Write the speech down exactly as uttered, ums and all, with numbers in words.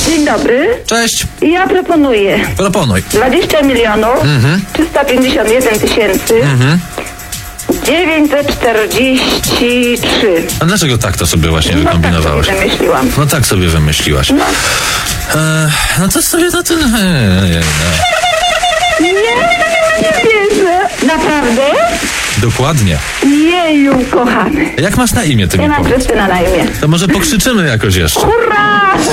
Dzień dobry. Cześć. Ja proponuję Proponuj. dwadzieścia milionów Mhm. trzysta pięćdziesiąt jeden tysięcy Mhm. dziewięćset czterdzieści trzy. A dlaczego tak to sobie właśnie No wykombinowałaś? tak sobie wymyśliłam. No tak sobie wymyśliłaś. No. E, no to sobie to ty... Nie, nie, nie. Nie, nie wierzę. Naprawdę? Dokładnie. Jeju, kochany. Jak masz na imię, ty Ja mi mam powiedz? Krystyna na imię. To może pokrzyczymy jakoś jeszcze. Hurra!